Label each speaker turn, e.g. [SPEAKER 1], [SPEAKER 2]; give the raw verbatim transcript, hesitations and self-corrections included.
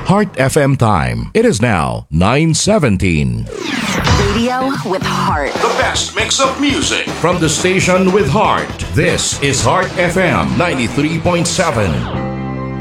[SPEAKER 1] Heart F M time. It is now nine seventeen.
[SPEAKER 2] Radio with heart.
[SPEAKER 1] The best mix of music from the station with heart. This is Heart F M ninety-three point seven.